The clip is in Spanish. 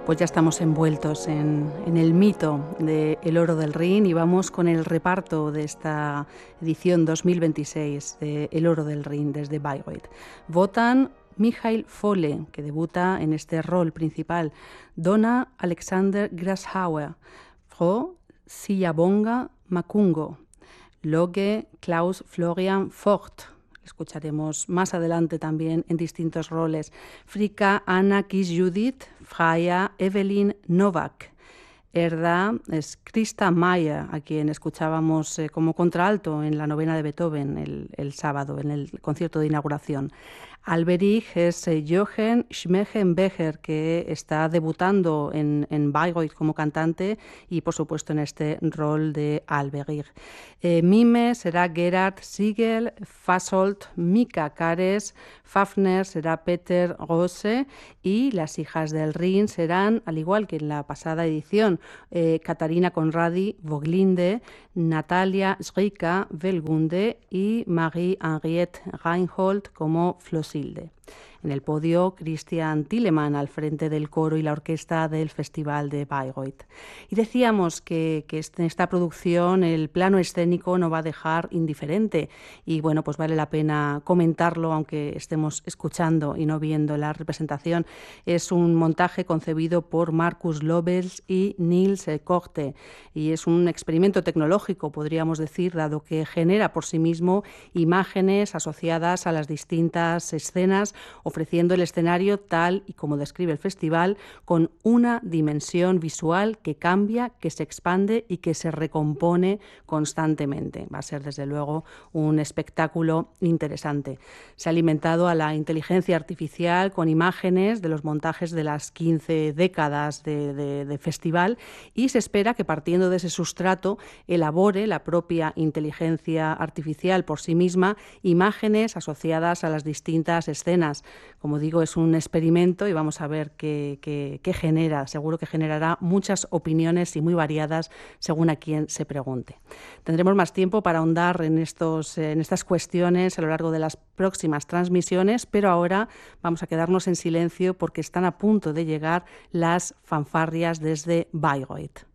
Pues ya estamos envueltos en el mito de El Oro del Rin y vamos con el reparto de esta edición 2026 de El Oro del Rin desde Bayreuth. Votan Michael Folle, que debuta en este rol principal, Donna Alexander Grashauer, Frau Siyabonga Makungo, Loge Klaus Florian Vogt. Escucharemos más adelante también en distintos roles. Frika Anna Kiss-Judith, Freya Evelyn Novak. Erda es Christa Mayer, a quien escuchábamos como contralto en la novena de Beethoven el sábado, en el concierto de inauguración. Alberich es Jochen Schmechenbecher, que está debutando en Bayreuth como cantante y, por supuesto, en este rol de Alberich. Mime será Gerhard Siegel, Fasolt Mika Kares, Fafner será Peter Rose y las hijas del Rin serán, al igual que en la pasada edición, Katarina Conradi Voglinde, Natalia Schrika Velgunde y Marie-Henriette Reinhold como Flosilde. En el podio, Christian Tillemann al frente del coro y la orquesta del Festival de Bayreuth. Y decíamos que en esta producción el plano escénico no va a dejar indiferente y bueno, pues vale la pena comentarlo aunque estemos escuchando y no viendo la representación. Es un montaje concebido por Markus Lobels y Nils Korte y es un experimento tecnológico, podríamos decir, dado que genera por sí mismo imágenes asociadas a las distintas escenas, ofreciendo el escenario tal y como describe el festival, con una dimensión visual que cambia, que se expande y que se recompone constantemente. Va a ser, desde luego, un espectáculo interesante. Se ha alimentado a la inteligencia artificial con imágenes de los montajes de las 15 décadas de festival y se espera que, partiendo de ese sustrato, elabore la propia inteligencia artificial por sí misma imágenes asociadas a las distintas escenas. Como digo, es un experimento y vamos a ver qué genera. Seguro que generará muchas opiniones y muy variadas según a quien se pregunte. Tendremos más tiempo para ahondar en estas cuestiones a lo largo de las próximas transmisiones, pero ahora vamos a quedarnos en silencio porque están a punto de llegar las fanfarrias desde Bayreuth.